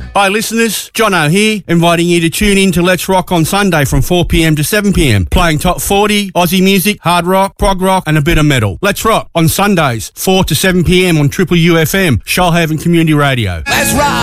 Hi listeners, Jono here, inviting you to tune in to Let's Rock on Sunday from 4pm to 7pm, playing top 40, Aussie music, hard rock, prog rock and a bit of metal. Let's Rock on Sundays, 4 to 7pm on Triple UFM, Shoalhaven Community Radio. Let's rock!